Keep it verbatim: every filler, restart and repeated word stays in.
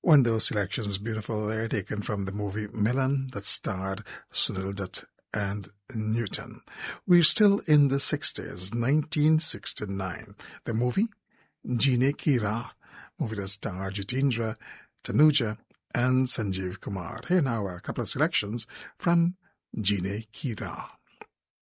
One of those selections, beautiful there, taken from the movie Milan that starred Sunil Dutt and Newton. We're still in the sixties, nineteen sixty-nine. The movie, Jeene Ki Raah, movie that starred Jitendra, Tanuja, and Sanjeev Kumar. Here now are a couple of selections from Jeene Ki Raah.